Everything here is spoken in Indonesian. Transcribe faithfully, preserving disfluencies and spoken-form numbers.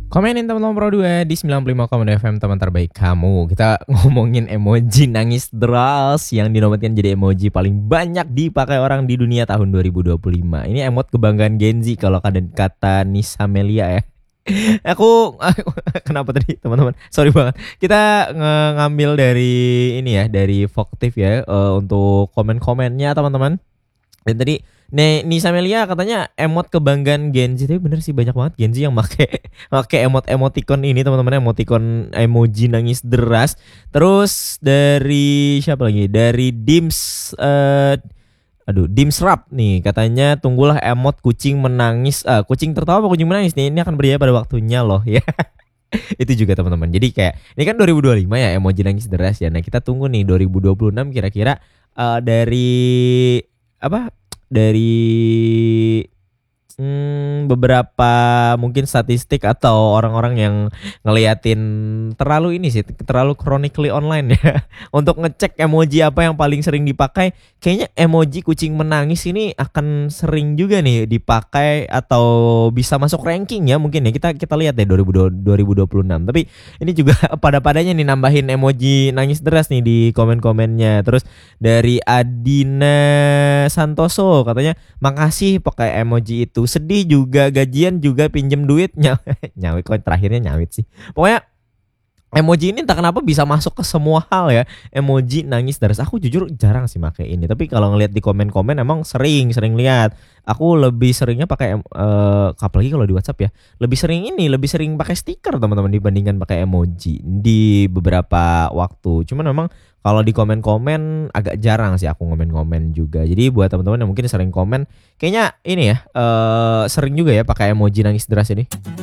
Komenin teman-teman Pro dua di sembilan puluh lima koma dua F M, teman terbaik kamu. Kita ngomongin emoji nangis deras yang dinobatkan jadi emoji paling banyak dipakai orang di dunia tahun dua ribu dua puluh lima. Ini emot kebanggaan Gen Z kalau kata Nisa Melia ya. Aku kenapa tadi teman-teman? Sorry banget. Kita nge- ngambil dari ini ya, dari Voktif ya, eh, untuk komen-komennya teman-teman. Dan tadi Nih, Nisa Melia katanya emot kebanggaan Gen Z. Tapi bener sih, banyak banget Gen Z yang make make emot emoticon ini teman-teman, emoticon emoji nangis deras. Terus dari siapa lagi? Dari Dims eh aduh, Dims Rap nih katanya tunggulah emot kucing menangis. Ah, kucing tertawa apa kucing menangis nih? Ini akan berjaya pada waktunya loh ya. Itu juga teman-teman. Jadi kayak ini kan dua ribu dua puluh lima ya, emoji nangis deras ya. Nah, kita tunggu nih dua ribu dua puluh enam kira-kira eh, dari apa? Dari hmm, beberapa mungkin statistik atau orang-orang yang ngeliatin terlalu ini sih, terlalu chronically online ya, untuk ngecek emoji apa yang paling sering dipakai. Kayaknya emoji kucing menangis ini akan sering juga nih dipakai atau bisa masuk ranking ya mungkin ya. Kita kita lihat deh dua ribu dua puluh enam. Tapi ini juga pada-padanya nih nambahin emoji nangis deras nih di komen-komennya. Terus dari Adina Santoso katanya makasih pakai emoji itu. Sedih juga, gajian juga, pinjem duit. Nyawit kok terakhirnya nyawit sih. Pokoknya emoji ini entah kenapa bisa masuk ke semua hal ya. Emoji nangis deras. Aku jujur jarang sih pakai ini. Tapi kalau ngeliat di komen-komen emang sering sering lihat. Aku lebih seringnya pakai uh, apalagi kalau di WhatsApp ya. Lebih sering ini, lebih sering pakai stiker teman-teman dibandingkan pakai emoji di beberapa waktu. Cuman memang kalau di komen-komen agak jarang sih aku ngomen-ngomen juga. Jadi buat teman-teman yang mungkin sering komen, kayaknya ini ya uh, sering juga ya pakai emoji nangis deras ini.